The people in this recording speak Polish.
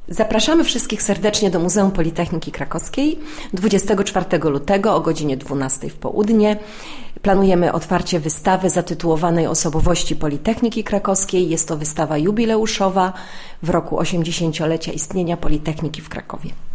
Zapraszamy wszystkich serdecznie do Muzeum Politechniki Krakowskiej 24 lutego o godzinie 12 w południe. Planujemy otwarcie wystawy zatytułowanej Osobowości Politechniki Krakowskiej. Jest to wystawa jubileuszowa w roku 80-lecia istnienia Politechniki w Krakowie.